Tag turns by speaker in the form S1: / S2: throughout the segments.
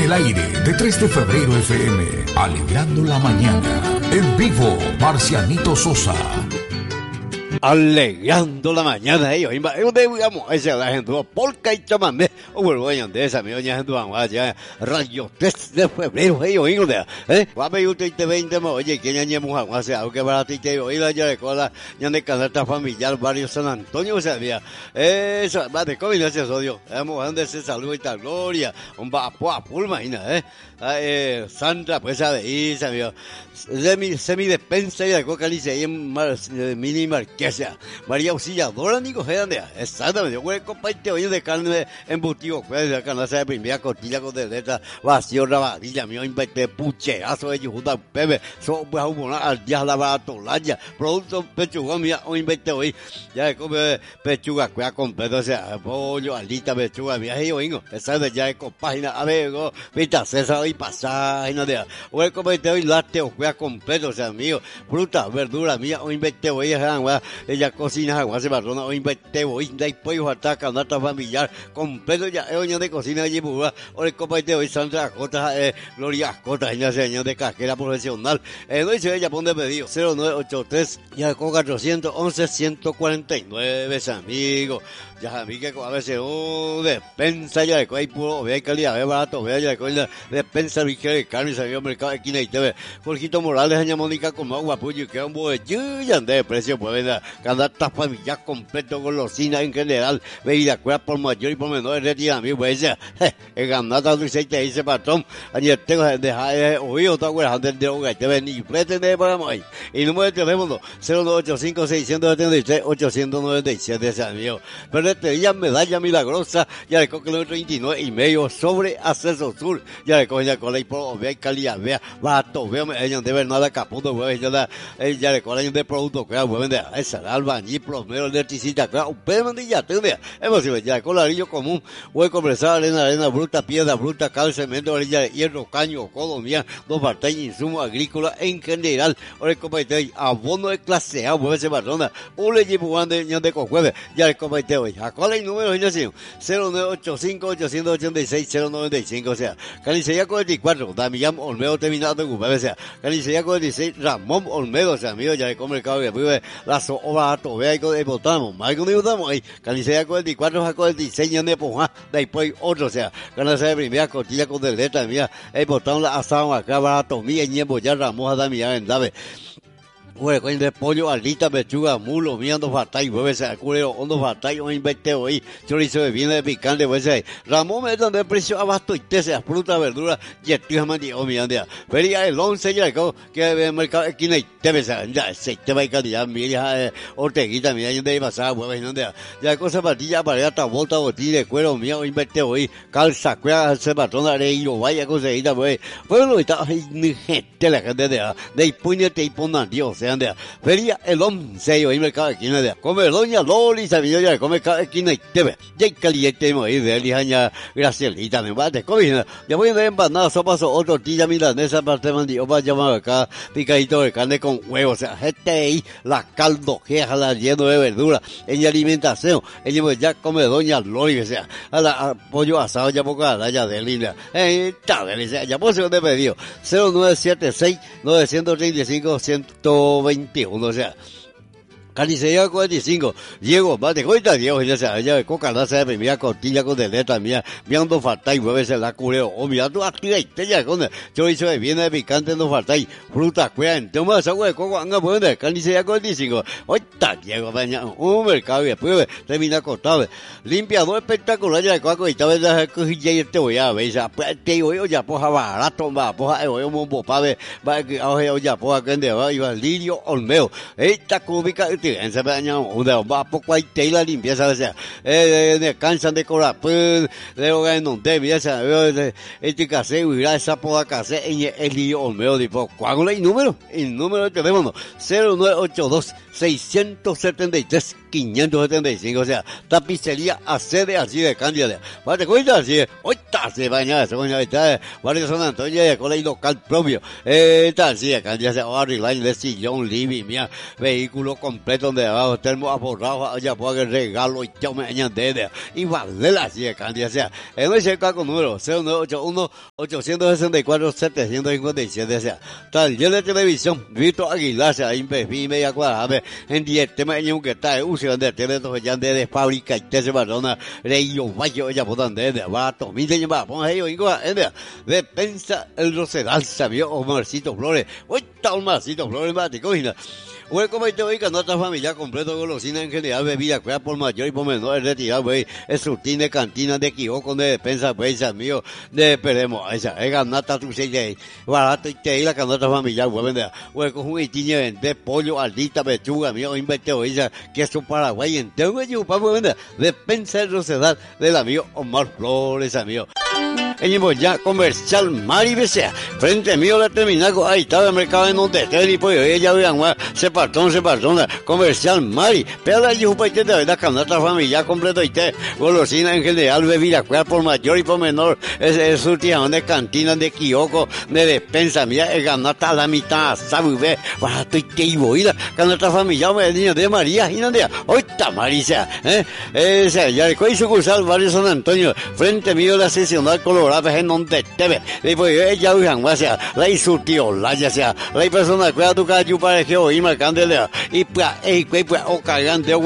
S1: el aire de 3 de febrero FM, alegrando la mañana. En vivo, Marcianito Sosa.
S2: Alegrando la mañana, ellos digamos ese la gente polka y chamamé o vuelvo a de esa mi doña gente ya radio 3 de febrero ellos va a ver usted 20 oye que ya ñemos hace algo que para ti que hoy la ya de cola ya de canasta familiar barrio San Antonio sabía eso va de COVID ese sodio hemos donde se salud y tal gloria un va a pulma Sandra pues a de ahí sabía semi despensa y de coca lice ahí en mini marquesa María Auxiliadora Nico Gedandea exactamente yo voy a compartir hoy de carne embutido pues de canasta de primera costilla con de letra vacío rabadilla mío invité pucherazo de Yujuda Pepe so pues a un al día la baratolaya producto pechuga mía hoy invité hoy ya come pechuga cuya completo o sea pollo alita pechuga mía y oingo exactamente ya con página a ver pita César y página de voy a compartir hoy lácteo cuya completo o sea mío fruta verdura mía hoy invité hoy ella cocina agua se barrona hoy invité hoy de pollo ataca nata familiar completo ya hoy de cocina allí pura hoy compartir hoy Sandra Cota Gloria Cota ella señor de casquera profesional no dice ella pone pedido 0983 ya con 411 149 amigos ya vi que a veces despensa ya de hay puro vea calidad es barato vea ya de despensa de carne salió mercado de esquina y TV Jorgito Morales doña Mónica como agua puyo que un buen ya de precio pues venda canasta familiar completo golosina en general bebida cuera por mayor y por menor retira mi pues el ganata dulce te dice patrón ayer tengo dejar oído otra cuera antes de hogar te ven y pretende para mí y número de teléfono 0985 673 897 ese amigo Ferretería Medalla Milagrosa ya le coge el 39 y medio sobre Acceso Sur ya le coge ya con la por vea calidad vea barato vea ellos de ver nada caputo ya le coge de producto que vende esa albañil plomero electricista que un pedimandilla te vea es posible ya con ladrillo común voy a conversar arena bruta piedra bruta cal cemento orilla de hierro caño codo mía dos partes insumos agrícolas en general ahora comité abono de clase A vuelve ese barrona un le llevo de cojueve ya le comité hoy ¿a cuál es el número? 0985 886 095 o sea Canicería 44 Damián Olmedo terminado de ocupar o sea Canicería 46 Ramón Olmedo o sea amigo ya le come el cabo que vive la soba vea y con el botamos más con el botamos ahí Canicería 44 a 46 de Pujá después otro o sea Canicería de primera costilla con de letra mía el botón la asado acá barato mía y ñembo ya Ramón a Damián en Dave Bueno, con de pollo, alita, pechuga, mulo, miando fatay, hueves, cureo, hondo fatay, o invete hoy, chorizo de viene de picante, hueves, Ramón me dan de precio abasto y te sea fruta, verdura, y estoy mandi, o mi andea. Feria el 11 ya, que el mercado esquina y te ves, ya, se te va a calidad, mira, orteguita, mira, y de pasar, hueves, no andea. Ya cosa patilla, para hasta volta, botilla de cuero, mío, invete hoy, calza, cuea, se patrona, de yo, vaya conseguida, pues, bueno, está, ni gente, la gente de puñete y ponan, Dios, andea. Feria el 11 y mercado esquina de come doña Loli sabía ya come esquina y te ve ya caliente ahí de lijaña Gracielita me va de comida ya voy a ver empanada sopa o tortilla milanesa parte mandi o va a llamar acá picadito de carne con huevos o sea este ahí la caldo que la lleno de verdura en alimentación ella ya come doña Loli o sea a la pollo asado ya poca ya de linda está delicia ya pues se pedido 0976 935 121 o sea Carnicería 45, Diego, mate, cuenta Diego, ya sea, ella de coca, la de primera costilla con de letra mía, mirando faltai, mueves la cureo, o mirando activa y tella con chorizo de viene de picante no faltai, fruta, cuea, entonces agua de coco, anga, bueno, Carnicería 45, oita, Diego, baña, un mercado y después termina cortado, limpiador espectacular, ya de coco, y tal vez la cojilla y te voy a ver, ya, pues, te digo, ya, poja, barato, va, poja, un popave, va, ya, poja, que ande, va, y va, Lirio Olmeo, esta cúbica, en ese año una va poco hay tela limpieza o sea cansan de corar pues de hogar no debe esa este caseo y esa poda caseo en el lío Olmeo tipo ¿cuál es el número de teléfono 0982 673 575, o sea, tapicería a sede así de Cándida. ¿Para te cuenta así? Ahorita se baña, se baña, está, Barrio San Antonio, de colegio local propio, está así de Cándida, se va a arreglar de sillón, living, mía, vehículo completo donde abajo, termo aforrado, allá puede regalo y yo me añade, y vale así de Cándida, o sea, en ese caso número 0981-864-757, o sea, taller de televisión, Víctor Aguilar, o sea, Invefi, media cuadrada, en 10 temas, en un que está, uso de teleto, ya de fábrica, y te se barona, reyo, vaya, ya puedan de vato, mire, ya va, ponga ellos, de pensa el Rosedal, sabio, Omarcito Flores, hoy está Omarcito Flores, mate, cogina. Bueno, como te voy, canasta familiar completo, golosina en general, bebida, cuida por mayor y por menor, retirado, güey, es surtín de cantina, de kiosco, de despensa, güey, mío, de peremos, esa, es canasta tu seis, barato y te la canasta familiar, güey, güey, con un itinio de pollo, aldita, pechuga, mío, inventeo, ella, queso paraguay, entero, güey, yo, pa, güey, despensa el Rosedal del amigo Omar Flores, amigo. En ya comercial Mari Besea, frente mío la terminal, ahí estaba el mercado en donde esté, y pues ella vean, se partona, comercial Mari, pero allí un paquete de la canasta familiar completo y te, golosina en general, bebida, cual por mayor y por menor, es surtión de cantina, de kiosco, de despensa, mira, es canasta a la mitad, sabe, ve, barato y te iba, y la canasta familiar, me niño de María, y no de, hoy está Marisa, esa, ya el coy sucursal, Barrio San Antonio, frente mío la seccional colorada, en donde te ve, después ella usan, o sea, la surtió, la ya sea, la persona cuida tu calle para que hoy marcándole, y pues, o cargan de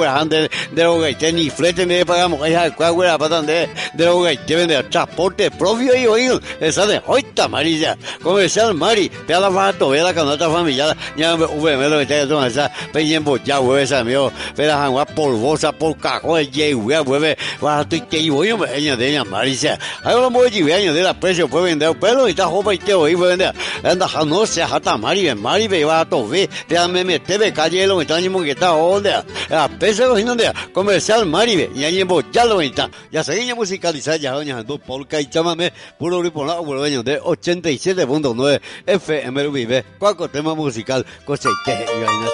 S2: lo que tiene, y flete me pagamos, esa cuagüera para de lo que tienen de transporte propio y oído, esa de hoy está Marisa, comercial Mari, te la barato, ve la canasta familiar, ya me lo que te esa, peñen ya hueve esa mío, pero la polvosa por cajón, y hueve, barato y te iba, yo me ella de ella Marisa, ahora voy a años de la precio puede vender pero y está joven y te oí puede vender anda no se hasta Mari ve va a tover te me mete calle lo está ni que está donde a peso lo donde comercial Mari y ahí ya lo está ya seguimos musicalizar ya doña Ando polka y chamame puro grupo no dueño de 87.9 FM vive cualquier tema musical coseche y